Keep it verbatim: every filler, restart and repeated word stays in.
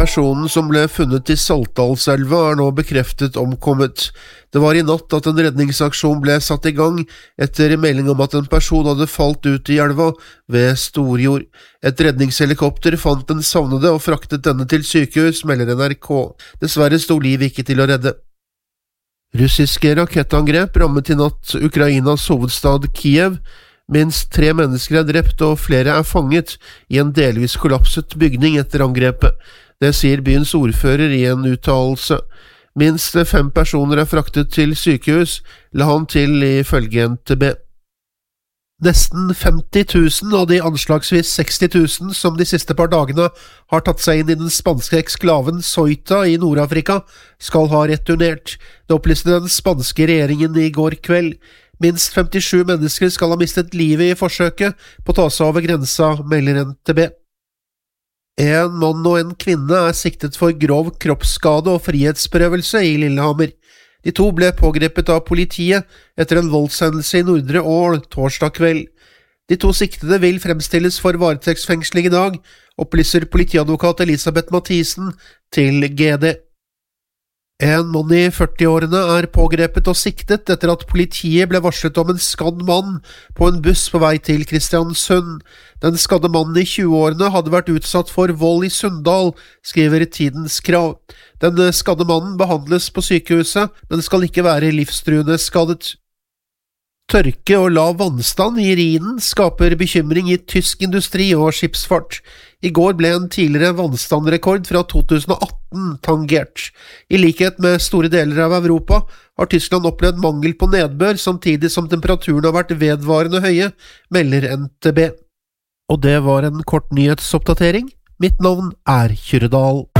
Personen som ble funnet i Saltdalselva er nå bekreftet omkommet. Det var i natt at en redningsaksjon ble satt i gang etter melding om at en person hadde falt ut i elva ved Storjord. Et redningshelikopter fant den savnede og fraktet denne til sykehus, melder N R K. Dessverre sto livet ikke til å redde. Russiske rakettangrep rammet i natt Ukrainas hovedstad Kiev. Minst tre mennesker er drept og flere er fanget i en delvis kollapset bygning etter angrepet. Det sier byens ordfører i en uttalelse. Minst fem personer er fraktet til sykehus, la han til ifølge N T B. Nesten femti tusen av de anslagsvis seksti tusen som de siste par dagene har tatt seg inn i den spanske eksklaven Ceuta i Nord-Afrika, skal ha returnert. Det opplyste den spanske regjeringen i går kveld. Minst femtisju mennesker skal ha mistet livet i forsøket på å ta seg over grensa, melder N T B. En mann og en kvinne er siktet for grov kroppsskade og frihetsberøvelse i Lillehammer. De to ble pågrepet av politiet etter en voldshendelse i Nordre Ål torsdag kveld. De to siktede vil fremstilles for varetektsfengsling i dag, opplyser politiadvokat Elisabeth Mathisen til G D. En mann i førtiårene er pågrepet og siktet etter at politiet ble varslet om en skadd mann på en buss på vei til Kristiansund. Den skadde mannen i tjueårene hadde vært utsatt for vold i Sunndal, skriver Tidens Krav. Den skadde mannen behandles på sykehuset, men skal ikke være livstruende skadet. Tørke og lav vannstand i Rhinen skaper bekymring i tysk industri og skipsfart. I går ble en tidligere vannstandrekord fra to tusen og atten tangert. I likhet med store deler av Europa har Tyskland opplevd mangel på nedbør samtidig som temperaturen har vært vedvarende høye, melder N T B. Og det var en kort nyhetsoppdatering. Mitt navn er Kyrre Dahl.